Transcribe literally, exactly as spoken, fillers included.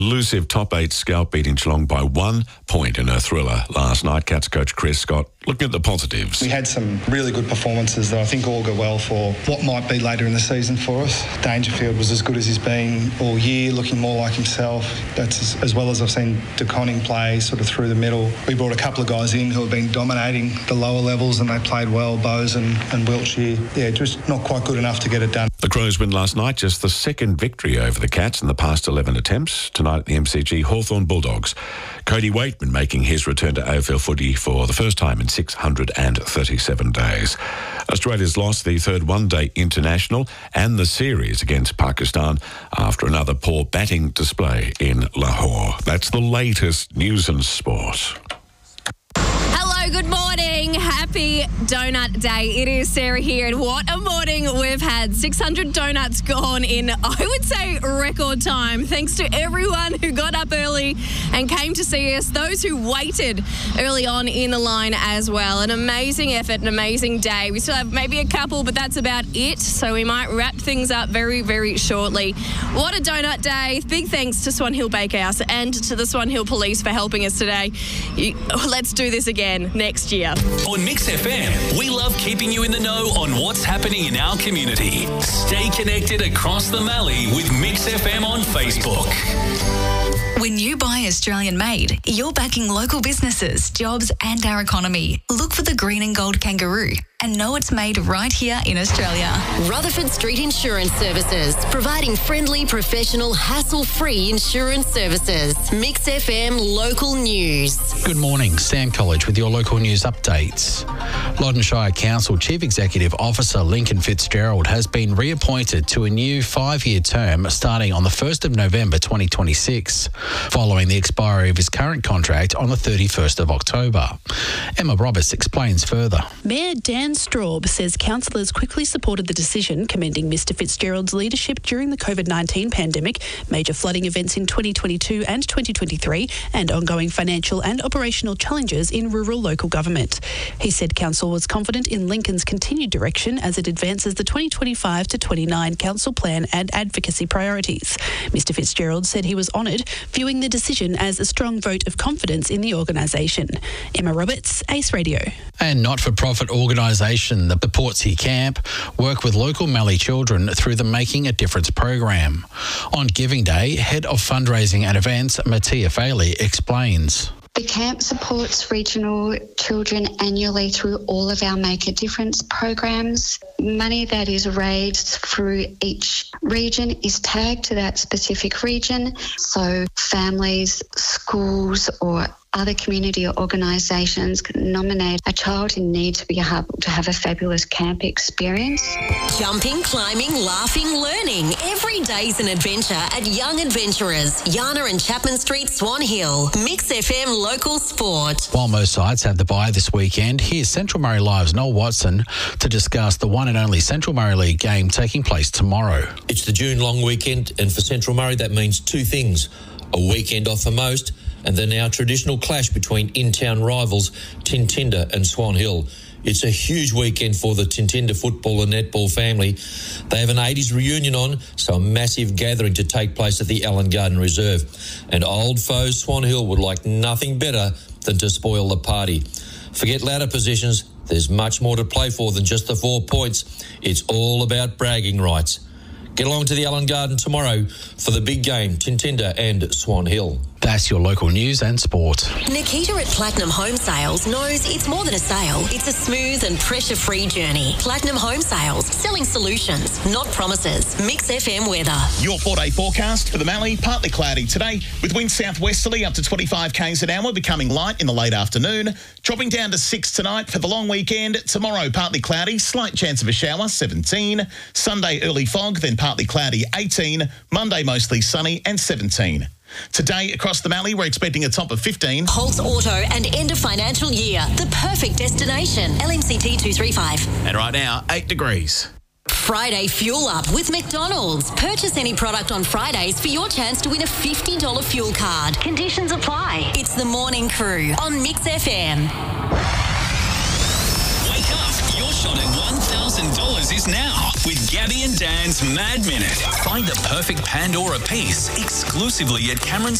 Elusive top eight Scout beating Geelong by one point in a thriller last night. Cats coach Chris Scott looking at the positives. We had some really good performances that I think augur well for what might be later in the season for us. Dangerfield was as good as he's been all year, looking more like himself. That's as, as well as I've seen De Koning play sort of through the middle. We brought a couple of guys in who have been dominating the lower levels and they played well, Bowes and, and Wiltshire. Yeah, just not quite good enough to get it done. The Crows win last night, just the second victory over the Cats in the past eleven attempts. Tonight at the M C G, Hawthorn Bulldogs. Cody Waitman making his return to A F L footy for the first time in six hundred thirty-seven days. Australia's lost the third one-day international and the series against Pakistan after another poor batting display in Lahore. That's the latest news and sport. Hello, good morning. Happy Donut Day. It is Sarah here, and what a morning we've had. six hundred donuts gone in, I would say, record time. Thanks to everyone who got up early and came to see us, those who waited early on in the line as well. An amazing effort, an amazing day. We still have maybe a couple, but that's about it, so we might wrap things up very, very shortly. What a donut day. Big thanks to Swan Hill Bakehouse and to the Swan Hill Police for helping us today. You, let's do this again next year. On Mix F M, we love keeping you in the know on what's happening in our community. Stay connected across the Mallee with Mix F M on Facebook. When you buy Australian made, you're backing local businesses, jobs and our economy. Look for the green and gold kangaroo and know it's made right here in Australia. Rutherford Street Insurance Services, providing friendly, professional, hassle-free insurance services. Mix F M Local News. Good morning, Sam College with your local news updates. Loddon Shire Council Chief Executive Officer Lincoln Fitzgerald has been reappointed to a new five-year term starting on the first of November twenty twenty-six, following the expiry of his current contract on the thirty-first of October. Emma Roberts explains further. Mayor Dan Straub says councillors quickly supported the decision, commending Mr Fitzgerald's leadership during the COVID nineteen pandemic, major flooding events in twenty twenty-two and twenty twenty-three, and ongoing financial and operational challenges in rural local government. He said council was confident in Lincoln's continued direction as it advances the twenty twenty-five to twenty-nine council plan and advocacy priorities. Mr Fitzgerald said he was honoured, viewing the decision as a strong vote of confidence in the organisation. Emma Roberts, Ace Radio. And not-for-profit organisation the Portsea Camp work with local Mallee children through the Making a Difference program. On Giving Day, Head of Fundraising and Events, Mattia Faley, explains. The camp supports regional children annually through all of our Make a Difference programs. Money that is raised through each region is tagged to that specific region. So families, schools or other community or organisations can nominate a child in need to be able to have a fabulous camp experience. Jumping, climbing, laughing, learning. Every day's an adventure at Young Adventurers, Yana and Chapman Street, Swan Hill. Mix F M Local Sport. While most sides have the bye this weekend, here's Central Murray Live's Noel Watson to discuss the one and only Central Murray League game taking place tomorrow. It's the June long weekend, and for Central Murray that means two things. A weekend off for most, and the now traditional clash between in-town rivals Tintinda and Swan Hill. It's a huge weekend for the Tintinda football and netball family. They have an eighties reunion on, so a massive gathering to take place at the Allen Garden Reserve. And old foes Swan Hill would like nothing better than to spoil the party. Forget ladder positions. There's much more to play for than just the four points. It's all about bragging rights. Get along to the Allen Garden tomorrow for the big game, Tintinda and Swan Hill. That's your local news and sport. Nikita at Platinum Home Sales knows it's more than a sale. It's a smooth and pressure-free journey. Platinum Home Sales, selling solutions, not promises. Mix F M weather. Your four-day forecast for the Mallee, partly cloudy today, with winds southwesterly up to twenty-five k's an hour, becoming light in the late afternoon, dropping down to six tonight for the long weekend. Tomorrow, partly cloudy, slight chance of a shower, seventeen. Sunday, early fog, then partly cloudy, eighteen. Monday, mostly sunny, and seventeen. Today, across the Mallee, we're expecting a top of fifteen. Holtz Auto and end of financial year. The perfect destination. L M C T two three five. And right now, eight degrees. Friday Fuel Up with McDonald's. Purchase any product on Fridays for your chance to win a fifty dollars fuel card. Conditions apply. It's the Morning Crew on Mix F M. Wake up. You're shot at one thousand thousand dollars is now with Gabby and Dan's Mad Minute. Find the perfect Pandora piece exclusively at Cameron